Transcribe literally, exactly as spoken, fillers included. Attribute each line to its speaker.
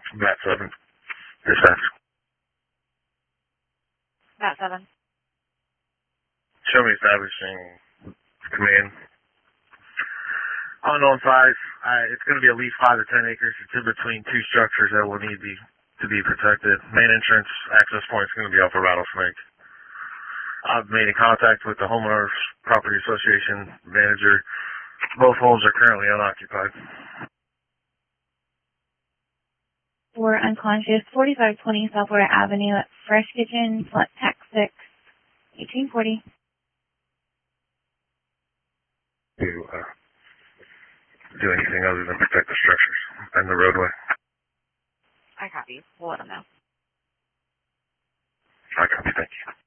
Speaker 1: Matt seven. Dispatch.
Speaker 2: Matt seven.
Speaker 1: Show me establishing command. Unknown size. Uh, it's going to be at least five to ten acres. It's in between two structures that will need be, to be protected. Main entrance access point is going to be off of Rattlesnake. I've made a contact with the homeowners property association manager. Both homes are currently unoccupied.
Speaker 2: We're unconscious, forty-five twenty Southward Avenue at Fresh Kitchen, Flat Tax six, eighteen forty.
Speaker 1: To uh, do anything other than protect the structures and the roadway.
Speaker 2: I copy. We'll let them know.
Speaker 1: I copy. Thank you.